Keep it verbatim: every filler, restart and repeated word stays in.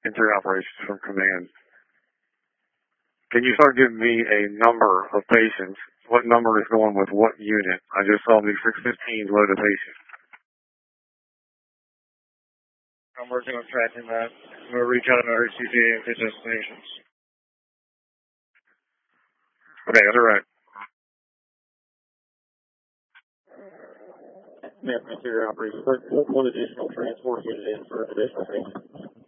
interior operations from command. Can you start giving me a number of patients? What number is going with what unit? I just saw the six fifteen load of patients. I'm working on tracking that. I'm going to reach out to our C P A and pitch destinations. Okay, that's all right. Yeah, interior operations. What additional transport unit in for additional patients?